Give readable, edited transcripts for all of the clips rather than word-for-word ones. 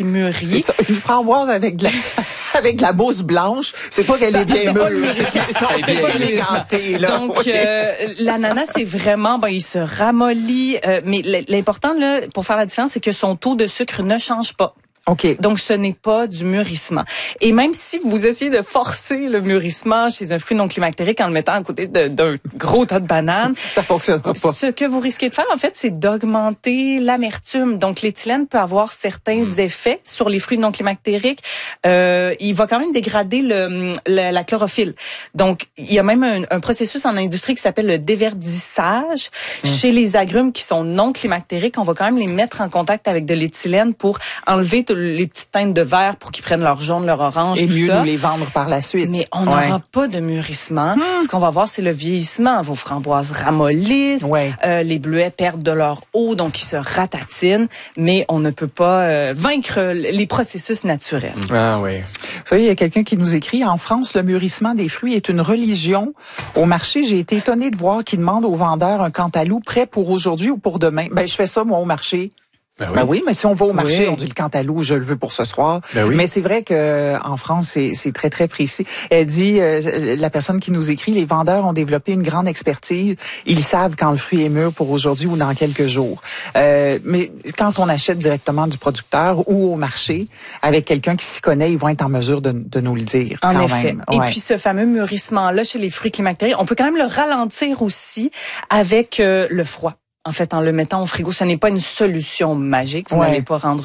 qui mûrit. C'est ça, une framboise avec de la mousse blanche, c'est pas qu'elle est bien mûre, c'est pas éléganté, là. Donc, l'ananas, c'est vraiment, il se ramollit, mais l'important, là, pour faire la différence, c'est que son taux de sucre ne change pas. OK. Donc, ce n'est pas du mûrissement. Et même si vous essayez de forcer le mûrissement chez un fruit non climactérique en le mettant à côté d'un gros tas de bananes, ça fonctionnera pas. Ce que vous risquez de faire, en fait, c'est d'augmenter l'amertume. Donc, l'éthylène peut avoir certains effets sur les fruits non climactériques. Il va quand même dégrader la chlorophylle. Donc, il y a même un processus en industrie qui s'appelle le déverdissage. Chez les agrumes qui sont non climactériques, on va quand même les mettre en contact avec de l'éthylène pour enlever les petites teintes de vert pour qu'ils prennent leur jaune, leur orange, et tout mieux ça. nous les vendre par la suite. Mais on n'aura pas de mûrissement. Ce qu'on va voir, c'est le vieillissement. Vos framboises ramollissent, les bleuets perdent de leur eau, donc ils se ratatinent, mais on ne peut pas vaincre les processus naturels. Ah oui. Vous savez, il y a quelqu'un qui nous écrit, en France, le mûrissement des fruits est une religion. Au marché, j'ai été étonnée de voir qu'ils demandent aux vendeurs un cantaloupe prêt pour aujourd'hui ou pour demain. Je fais ça, moi, au marché. Ben oui, mais si on va au marché, on dit le cantaloupe, je le veux pour ce soir. Ben oui. Mais c'est vrai que en France, c'est très, très précis. Elle dit, la personne qui nous écrit, les vendeurs ont développé une grande expertise. Ils savent quand le fruit est mûr pour aujourd'hui ou dans quelques jours. Mais quand on achète directement du producteur ou au marché, avec quelqu'un qui s'y connaît, ils vont être en mesure de nous le dire. En quand effet. même. Et puis ce fameux mûrissement-là chez les fruits climactériques, on peut quand même le ralentir aussi avec le froid. En fait, en le mettant au frigo, ce n'est pas une solution magique. Vous n'allez pas rendre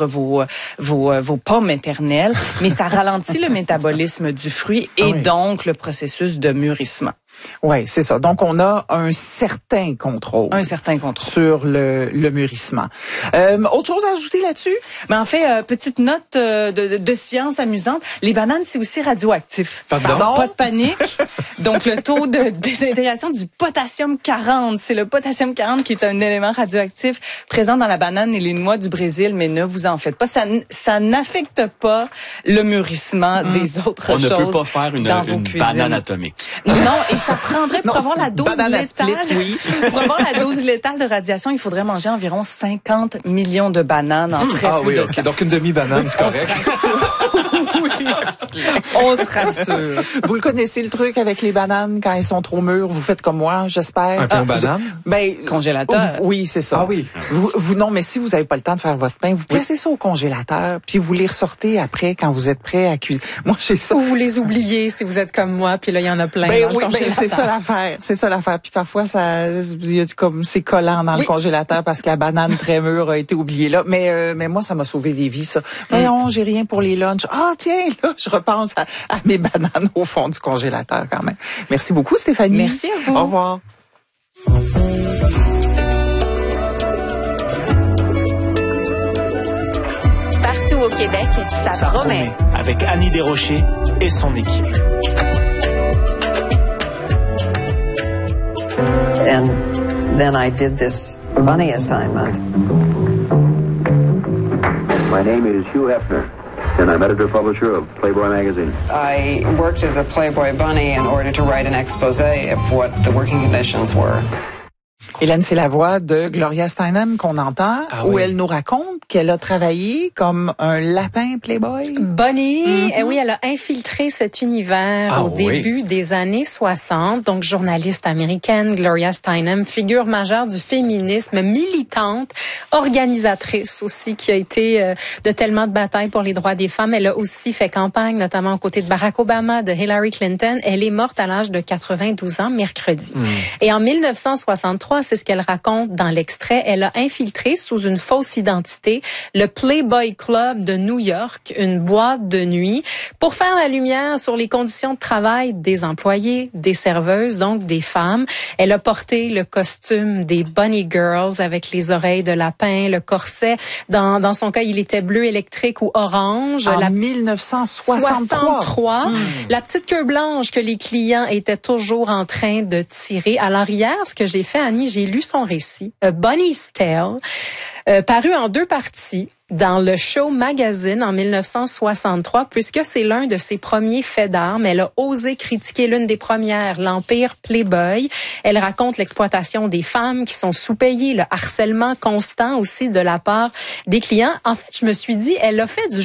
vos pommes éternelles, mais ça ralentit le métabolisme du fruit et donc le processus de mûrissement. Oui, c'est ça. Donc, on a un certain contrôle. Sur le mûrissement. Autre chose à ajouter là-dessus? Mais en fait, petite note de science amusante. Les bananes, c'est aussi radioactif. Pardon? Pas de panique. Donc, le taux de désintégration du potassium 40. C'est le potassium 40 qui est un élément radioactif présent dans la banane et les noix du Brésil, mais ne vous en faites pas. Ça n'affecte pas le mûrissement des autres choses. On ne peut pas faire une banane atomique. Non, et ça prendrait pour avoir la dose létale. Pour avoir la dose létale de radiation, il faudrait manger environ 50 millions de bananes en très peu de temps. Donc une demi-banane, c'est correct. On se rassure. Vous le connaissez, le truc avec les bananes quand elles sont trop mûres? Vous faites comme moi, j'espère. Un pain aux bananes? Congélateur. Oui, c'est ça. Ah oui. Vous non, mais si vous n'avez pas le temps de faire votre pain, vous placez ça au congélateur, puis vous les ressortez après quand vous êtes prêt à cuisiner. Moi, j'ai ça. Ou vous les oubliez si vous êtes comme moi, puis là, il y en a plein dans le congélateur. C'est ça l'affaire. Puis parfois, c'est collant dans le congélateur parce que la banane très mûre a été oubliée là. Mais moi, ça m'a sauvé des vies, ça. Voyons, j'ai rien pour les lunchs. Ah, tiens, là, je repense à mes bananes au fond du congélateur quand même. Merci beaucoup, Stéphanie. Merci à vous. Au revoir. Partout au Québec, ça promet. Avec Annie Desrochers et son équipe. And then I did this bunny assignment. My name is Hugh Hefner, and I'm editor-publisher of Playboy magazine. I worked as a Playboy bunny in order to write an expose of what the working conditions were. Hélène, c'est la voix de Gloria Steinem qu'on entend, où elle nous raconte qu'elle a travaillé comme un lapin Playboy. Bunny, oui, elle a infiltré cet univers au début des années 60. Donc, journaliste américaine, Gloria Steinem, figure majeure du féminisme, militante, organisatrice aussi, qui a été de tellement de batailles pour les droits des femmes. Elle a aussi fait campagne, notamment aux côtés de Barack Obama, de Hillary Clinton. Elle est morte à l'âge de 92 ans, mercredi. Et en 1963, c'est ce qu'elle raconte dans l'extrait, elle a infiltré sous une fausse identité le Playboy Club de New York, une boîte de nuit, pour faire la lumière sur les conditions de travail des employés, des serveuses, donc des femmes. Elle a porté le costume des Bunny Girls avec les oreilles de lapin, le corset. Dans son cas, il était bleu électrique ou orange. En 1963. La petite queue blanche que les clients étaient toujours en train de tirer. Alors hier, ce que j'ai fait, Annie, j'ai lu son récit, A Bunny's Tale, paru en 2 parties dans le Show Magazine en 1963, puisque c'est l'un de ses premiers faits d'armes. Elle a osé critiquer l'une des premières, l'empire Playboy. Elle raconte l'exploitation des femmes qui sont sous-payées, le harcèlement constant aussi de la part des clients. En fait, je me suis dit, elle a fait du